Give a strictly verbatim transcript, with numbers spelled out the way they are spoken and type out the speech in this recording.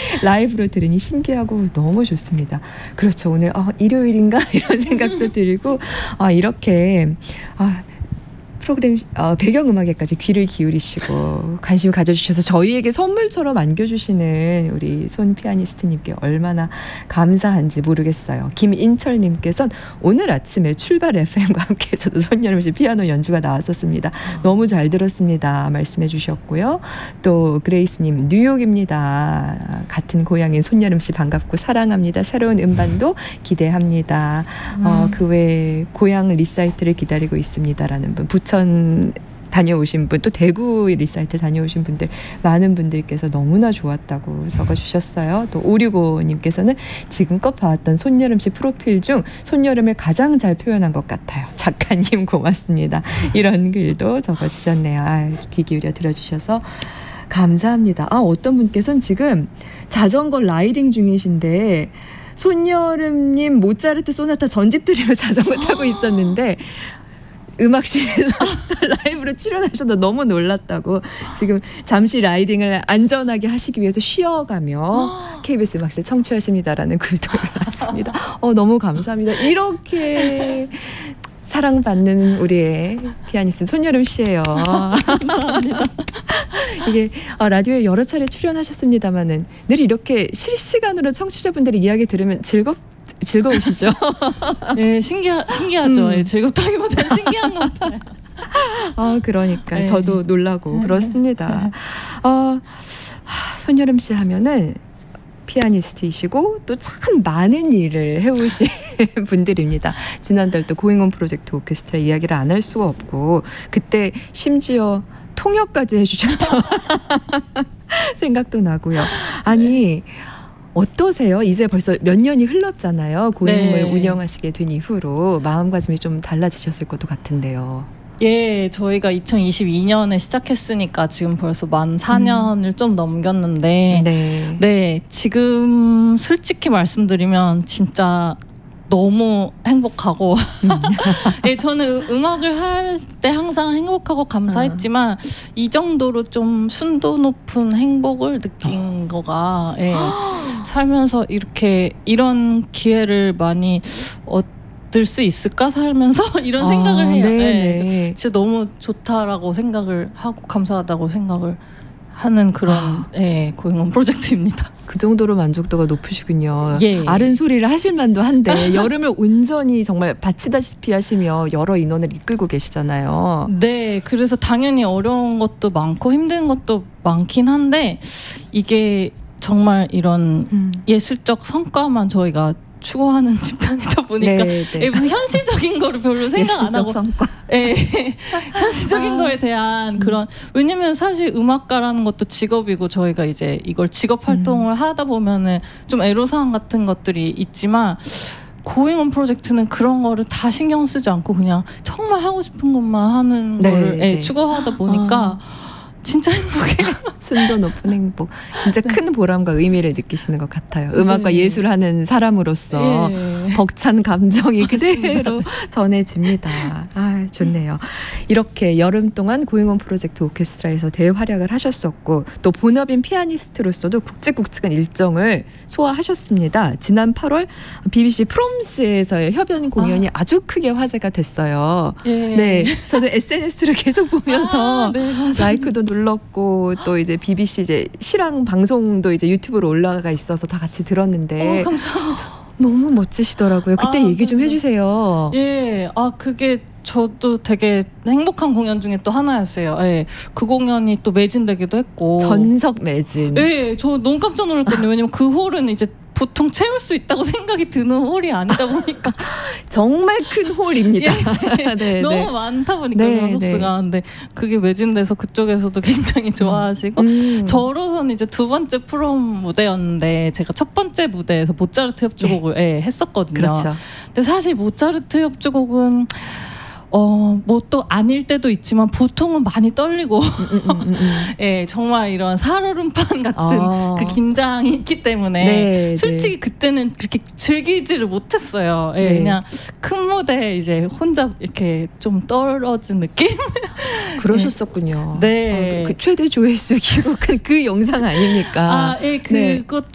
라이브로 들으니 신기하고 너무 좋습니다. 그렇죠. 오늘 아, 일요일인가 이런 생각도 들고 아, 이렇게 아, 프로그램 어, 배경음악에까지 귀를 기울이시고 관심을 가져주셔서 저희에게 선물처럼 안겨주시는 우리 손 피아니스트님께 얼마나 감사한지 모르겠어요. 김인철님께서는 오늘 아침에 출발 에프엠과 함께해서도 손여름 씨 피아노 연주가 나왔었습니다. 너무 잘 들었습니다. 말씀해 주셨고요. 또 그레이스님 뉴욕입니다. 같은 고향인 손여름 씨 반갑고 사랑합니다. 새로운 음반도 기대합니다. 음. 어, 그 외에 고향 리사이트를 기다리고 있습니다라는 분 부천 다녀오신 분 또 대구 리사이트 다녀오신 분들 많은 분들께서 너무나 좋았다고 적어주셨어요. 또 오육오님께서는 지금껏 봐왔던 손여름 씨 프로필 중 손여름을 가장 잘 표현한 것 같아요. 작가님 고맙습니다. 이런 글도 적어주셨네요. 아, 귀 기울여 들어주셔서 감사합니다. 아, 어떤 분께서는 지금 자전거 라이딩 중이신데 손여름님 모차르트 소나타 전집 들으며 자전거 타고 있었는데 음악실에서 라이브로 출연하셔서 너무 놀랐다고 지금 잠시 라이딩을 안전하게 하시기 위해서 쉬어가며 케이비에스 음악실 청취하십니다라는 글도 올라왔습니다. 어, 너무 감사합니다. 이렇게 사랑받는 우리의 피아니스트 손여름 씨예요. 감사합니다. 이게 어, 라디오에 여러 차례 출연하셨습니다마는 늘 이렇게 실시간으로 청취자분들의 이야기 들으면 즐겁 즐거우시죠? 예, 신기하, 신기하죠. 음. 예, 즐겁다기보다는 신기한 것 같아요. 아, 그러니까 네. 저도 놀라고 그렇습니다. 어, 손여름 씨 하면은 피아니스트이시고 또 참 많은 일을 해오신 분들입니다. 지난달 또 고잉온 프로젝트 오케스트라 이야기를 안 할 수가 없고 그때 심지어 통역까지 해주셨던 생각도 나고요. 아니 어떠세요? 이제 벌써 몇 년이 흘렀잖아요. 고잉을 네. 운영하시게 된 이후로 마음가짐이 좀 달라지셨을 것도 같은데요. 예, 저희가 이천이십이 년에 시작했으니까 지금 벌써 만 사 년을 음. 좀 넘겼는데 네. 네, 지금 솔직히 말씀드리면 진짜 너무 행복하고 예, 저는 음악을 할 때 항상 행복하고 감사했지만 어. 이 정도로 좀 순도 높은 행복을 느낀 어. 거가 예, 살면서 이렇게 이런 기회를 많이 얻을 수 있을까 살면서 이런 아, 생각을 해요. 예, 진짜 너무 좋다라고 생각을 하고 감사하다고 생각을 하는 그런 아. 예, 고잉온 프로젝트입니다. 그 정도로 만족도가 높으시군요. 예. 아른 소리를 하실 만도 한데 여름을 온전히 정말 바치다시피 하시며 여러 인원을 이끌고 계시잖아요. 네, 그래서 당연히 어려운 것도 많고 힘든 것도 많긴 한데 이게 정말 이런 음. 예술적 성과만 저희가 추구하는 집단이다 보니까 네, 네. 예, 무슨 현실적인 거를 별로 생각 안 하고 성과. 예, 현실적인 아. 거에 대한 음. 그런 왜냐면 사실 음악가라는 것도 직업이고 저희가 이제 이걸 직업 활동을 음. 하다 보면은 좀 애로사항 같은 것들이 있지만 고잉온 프로젝트는 그런 거를 다 신경 쓰지 않고 그냥 정말 하고 싶은 것만 하는 네, 거를 예, 네. 추구하다 보니까 아. 진짜 행복해요. 순도 높은 행복. 진짜 네. 큰 보람과 의미를 느끼시는 것 같아요. 음악과 네. 예술하는 사람으로서 네. 벅찬 감정이 맞습니다. 그대로 전해집니다. 아, 좋네요. 이렇게 여름 동안 고잉온 프로젝트 오케스트라에서 대활약을 하셨었고 또 본업인 피아니스트로서도 굵직굵직한 일정을 소화하셨습니다. 지난 팔월 비비씨 프롬스에서의 협연 공연이 아. 아주 크게 화제가 됐어요. 예. 네, 저도 에스엔에스를 계속 보면서 아, 네, 라이크도 눌렀고 또 이제 비비씨 이제 실황 방송도 이제 유튜브로 올라가 있어서 다 같이 들었는데 어, 감사합니다. 너무 멋지시더라고요. 그때 아, 얘기 좀 해주세요. 예, 아 그게 저도 되게 행복한 공연 중에 또 하나였어요. 예, 그 공연이 또 매진되기도 했고 전석 매진. 예, 저 너무 깜짝 놀랐거든요. 왜냐면 그 홀은 이제 보통 채울 수 있다고 생각이 드는 홀이 아니다 보니까 정말 큰 홀입니다. 예, 네, 너무 네. 많다 보니까 네, 가속수가 네. 근데 그게 매진돼서 그쪽에서도 굉장히 좋아하시고 음. 저로서는 이제 두 번째 프롬 무대였는데 제가 첫 번째 무대에서 모차르트 협주곡을 네. 예, 했었거든요. 그렇죠. 근데 사실 모차르트 협주곡은 어, 뭐 또 아닐 때도 있지만 보통은 많이 떨리고 음, 음, 음, 음. 예, 정말 이런 살얼음판 같은 아. 그 긴장이 있기 때문에 네, 솔직히 네. 그때는 그렇게 즐기지를 못했어요. 예, 네. 그냥 큰 무대에 이제 혼자 이렇게 좀 떨어진 느낌? 그러셨었군요. 네. 어, 그 최대 조회수 기록은 그 영상 아닙니까? 아, 예, 그것도